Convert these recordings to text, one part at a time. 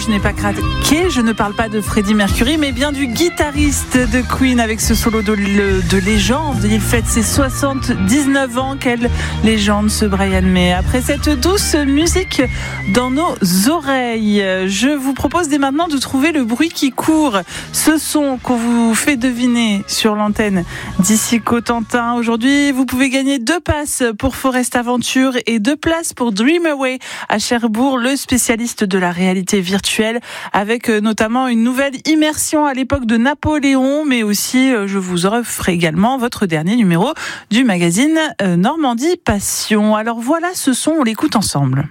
je n'ai pas craqué, je ne parle pas de Freddie Mercury, mais bien du guitariste de Queen avec ce solo de légende. Il fête ses 79 ans, quelle légende ce Brian May. Après cette douce musique dans nos oreilles, je vous propose dès maintenant de trouver le bruit qui court. Ce son qu'on vous fait deviner sur l'antenne d'ici Cotentin. Aujourd'hui, vous pouvez gagner 2 passes pour Forest Aventure et 2 places pour Dream Away à Cherbourg, le spécialiste de la réalité virtuelle, avec notamment une nouvelle immersion à l'époque de Napoléon, mais aussi je vous offre également votre dernier numéro du magazine Normandie Passion. Alors voilà, ce son, on l'écoute ensemble.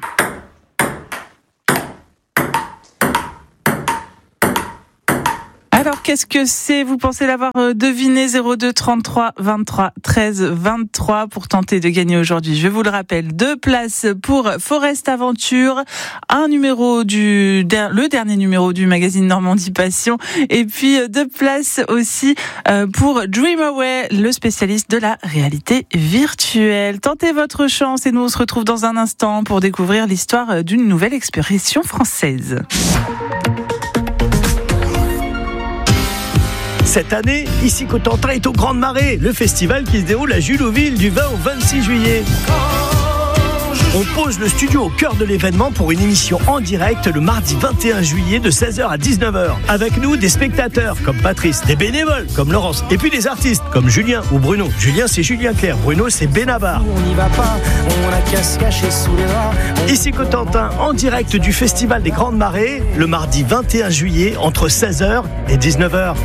Alors, qu'est-ce que c'est ? Vous pensez l'avoir deviné ? 02 33 23 13 23 pour tenter de gagner aujourd'hui. Je vous le rappelle, 2 places pour Forest Aventure, le dernier numéro du magazine Normandie Passion, et puis 2 places aussi pour Dream Away, le spécialiste de la réalité virtuelle. Tentez votre chance et nous on se retrouve dans un instant pour découvrir l'histoire d'une nouvelle expression française. Cette année, ici Cotentin est aux Grandes Marées, le festival qui se déroule à Julouville du 20 au 26 juillet. On pose le studio au cœur de l'événement pour une émission en direct le mardi 21 juillet de 16h à 19h. Avec nous, des spectateurs comme Patrice, des bénévoles comme Laurence, et puis des artistes comme Julien ou Bruno. Julien, c'est Julien Clerc, Bruno, c'est Benabar. On n'y va pas, on a qu'à se cacher sous les draps. Ici Cotentin, en direct du Festival des Grandes Marées, le mardi 21 juillet entre 16h et 19h.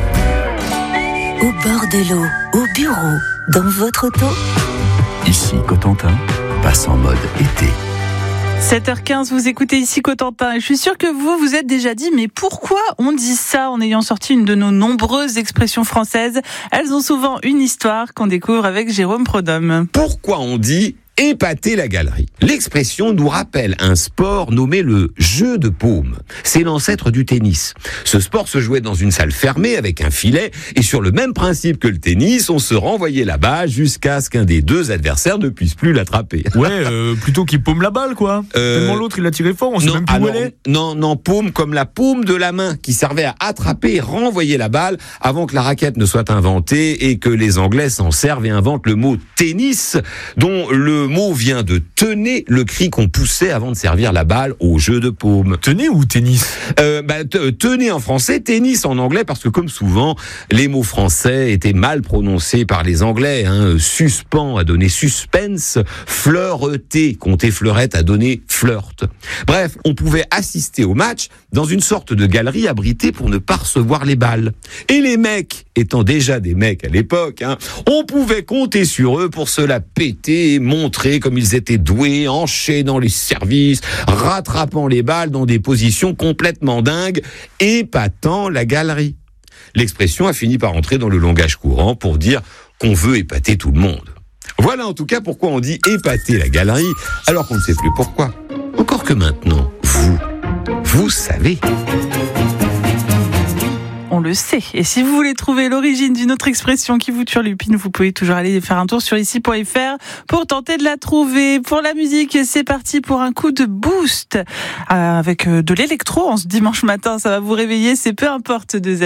Au bord de l'eau, au bureau, dans votre auto. Ici Cotentin, passe en mode été. 7h15, vous écoutez ici Cotentin et je suis sûre que vous vous êtes déjà dit mais pourquoi on dit ça en ayant sorti une de nos nombreuses expressions françaises. Elles ont souvent une histoire qu'on découvre avec Jérôme Prodhomme. Pourquoi on dit épater la galerie ? L'expression nous rappelle un sport nommé le jeu de paume. C'est l'ancêtre du tennis. Ce sport se jouait dans une salle fermée avec un filet et sur le même principe que le tennis, on se renvoyait la balle jusqu'à ce qu'un des 2 adversaires ne puisse plus l'attraper. Ouais, plutôt qu'il paume la balle, quoi. Tellement l'autre, il a tiré fort, on sait même plus où elle est. Non, paume comme la paume de la main qui servait à attraper et renvoyer la balle avant que la raquette ne soit inventée et que les Anglais s'en servent et inventent le mot tennis, dont le mot vient de tenez, le cri qu'on poussait avant de servir la balle au jeu de paume. Tenez ou tennis ? Tenez en français, tennis en anglais, parce que comme souvent, les mots français étaient mal prononcés par les Anglais. Suspens a donné suspense, fleureter, compter fleurette a donné flirt. Bref, on pouvait assister au match dans une sorte de galerie abritée pour ne pas recevoir les balles. Et les mecs, étant déjà des mecs à l'époque, on pouvait compter sur eux pour se la péter et montrer comme ils étaient doués, enchaînant les services, rattrapant les balles dans des positions complètement dingues, épatant la galerie. L'expression a fini par entrer dans le langage courant pour dire qu'on veut épater tout le monde. Voilà en tout cas pourquoi on dit épater la galerie, alors qu'on ne sait plus pourquoi. Encore que maintenant, vous savez. On le sait. Et si vous voulez trouver l'origine d'une autre expression qui vous turlupine, vous pouvez toujours aller faire un tour sur ici.fr pour tenter de la trouver. Pour la musique, c'est parti pour un coup de boost avec de l'électro en ce dimanche matin. Ça va vous réveiller, c'est peu importe 2